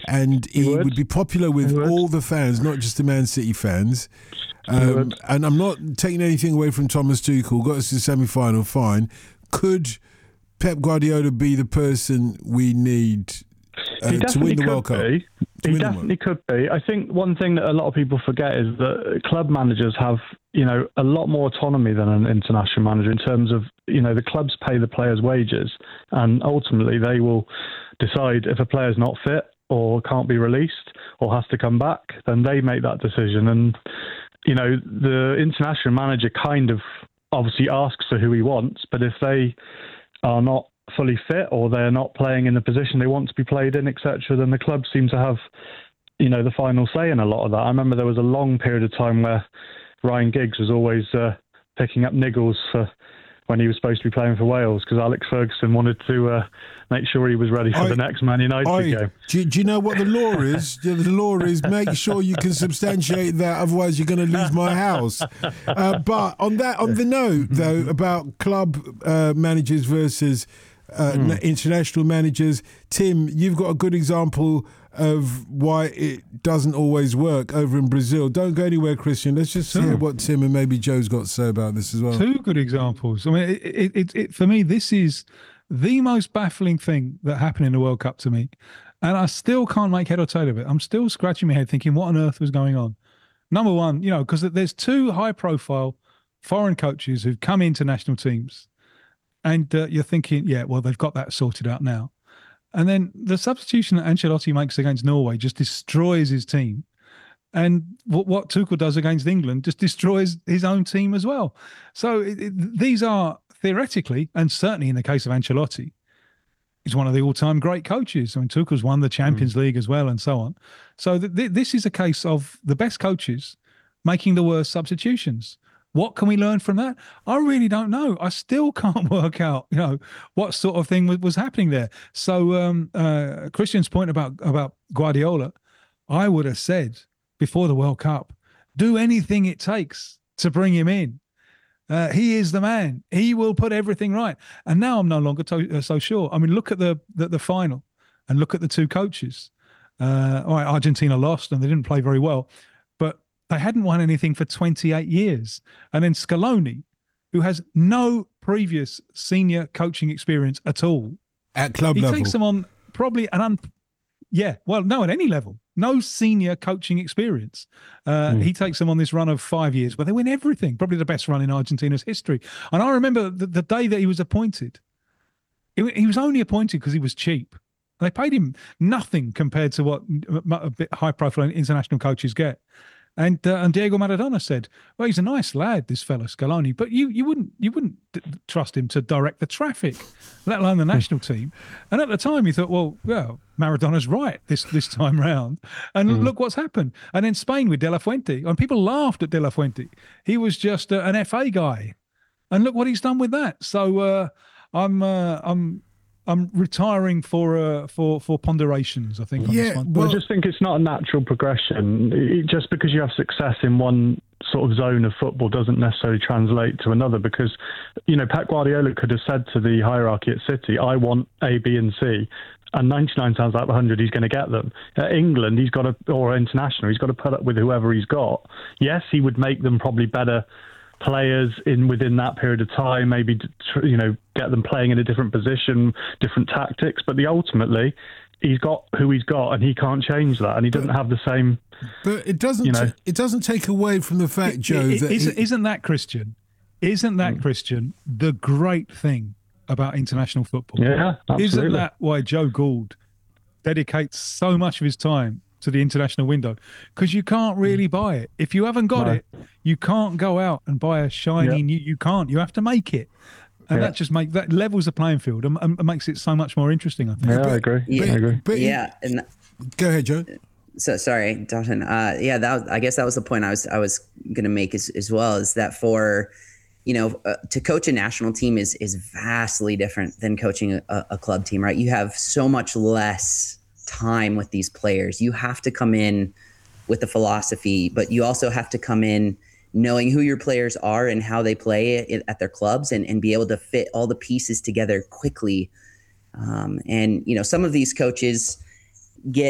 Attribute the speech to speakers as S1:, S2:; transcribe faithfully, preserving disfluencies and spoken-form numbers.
S1: and he,
S2: he
S1: would.
S2: would
S1: be popular with all the fans, not just the Man City fans. Um, and I'm not taking anything away from Thomas Tuchel. Got us to the semi-final, fine. Could Pep Guardiola be the person we need uh, to win the World Cup?
S2: Be. He definitely could be. I think one thing that a lot of people forget is that club managers have, you know, a lot more autonomy than an international manager in terms of, you know, the clubs pay the players' wages, and ultimately they will decide if a player's not fit or can't be released or has to come back, then they make that decision. And, you know, the international manager kind of obviously asks for who he wants, but if they are not fully fit or they're not playing in the position they want to be played in, et cetera, then the club seem to have, you know, the final say in a lot of that. I remember there was a long period of time where Ryan Giggs was always uh, picking up niggles for when he was supposed to be playing for Wales because Alex Ferguson wanted to uh, make sure he was ready for I, the next Man United I, game.
S1: Do, do you know what the law is? The law is make sure you can substantiate that, otherwise you're going to lose my house. Uh, but on that, on the note though about club uh, managers versus uh, mm. international managers, Tim, you've got a good example of why it doesn't always work over in Brazil. Don't go anywhere, Christian. Let's just hear what Tim and maybe Joe's got to say about this as well.
S3: Two good examples. I mean, it, it, it, it, for me, this is the most baffling thing that happened in the World Cup to me. And I still can't make head or tail of it. I'm still scratching my head thinking, what on earth was going on? Number one, you know, because there's two high-profile foreign coaches who've come into national teams. And uh, you're thinking, yeah, well, they've got that sorted out now. And then the substitution that Ancelotti makes against Norway just destroys his team. And what, what Tuchel does against England just destroys his own team as well. So it, it, these are theoretically, and certainly in the case of Ancelotti, he's one of the all-time great coaches. I mean, Tuchel's won the Champions mm. League as well and so on. So th- th- this is a case of the best coaches making the worst substitutions. What can we learn from that? I really don't know. I still can't work out, you know, what sort of thing was, was happening there. So um, uh, Christian's point about, about Guardiola, I would have said before the World Cup, do anything it takes to bring him in. Uh, he is the man. He will put everything right. And now I'm no longer to, uh, so sure. I mean, look at the, the the final and look at the two coaches. Uh, all right, Argentina lost and they didn't play very well, but they hadn't won anything for twenty-eight years. And then Scaloni, who has no previous senior coaching experience at all.
S1: At club
S3: he
S1: level.
S3: He takes them on probably an un... Yeah, well, no, at any level. No senior coaching experience. Uh, mm. He takes them on this run of five years where they win everything. Probably the best run in Argentina's history. And I remember the, the day that he was appointed, it, he was only appointed because he was cheap. They paid him nothing compared to what a bit high-profile international coaches get. And uh, and Diego Maradona said, "Well, he's a nice lad, this fellow Scaloni, but you you wouldn't you wouldn't d- trust him to direct the traffic, let alone the national team." And at the time, you thought, "Well, well, Maradona's right this this time round." And mm. look what's happened. And in Spain with De La Fuente, and people laughed at De La Fuente. He was just uh, an F A guy, and look what he's done with that. So uh, I'm uh, I'm. I'm retiring for uh, for for ponderations, I think. On
S2: yeah,
S3: this one.
S2: well, I just think it's not a natural progression. It, just because you have success in one sort of zone of football doesn't necessarily translate to another. Because, you know, Pep Guardiola could have said to the hierarchy at City, "I want A, B, and C," and ninety-nine times out of one hundred, he's going to get them. At England, he's got to, or international, he's got to put up with whoever he's got. Yes, he would make them probably better players in within that period of time, maybe, you know, get them playing in a different position, different tactics, but the ultimately he's got who he's got and he can't change that, and he doesn't have the same.
S1: But it doesn't you know, t- it doesn't take away from the fact, it, Joe,
S3: it,
S1: that
S3: isn't,
S1: he...
S3: isn't that Christian isn't that mm. Christian the great thing about international football?
S2: Yeah, absolutely.
S3: Isn't that why Joe Gould dedicates so much of his time to the international window? Because you can't really buy it. If you haven't got no. it, you can't go out and buy a shiny yep. new. You can't. You have to make it, and yep. that just make that levels the playing field and, and makes it so much more interesting. I think.
S2: Yeah,
S3: but,
S2: I agree.
S4: Yeah,
S2: I agree.
S4: But yeah, and
S1: go ahead, Joe.
S4: So sorry, Dalton. Uh, yeah, that was, I guess that was the point I was I was going to make as, as well. Is that for, you know, uh, to coach a national team is is vastly different than coaching a, a club team, right? You have so much less time with these players. You have to come in with a philosophy, but you also have to come in knowing who your players are and how they play at their clubs, and, and be able to fit all the pieces together quickly. Um, and, you know, some of these coaches get